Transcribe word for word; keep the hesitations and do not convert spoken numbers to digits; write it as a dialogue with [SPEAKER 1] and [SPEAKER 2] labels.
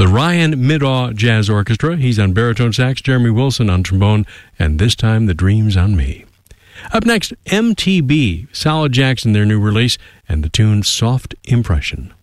[SPEAKER 1] Ryan Middaugh Jazz Orchestra. He's on baritone sax, Jeremy Wilson on trombone, and this time The Dream's on Me. Up next, M T B, Solid Jackson, their new release, and the tune Soft Impression.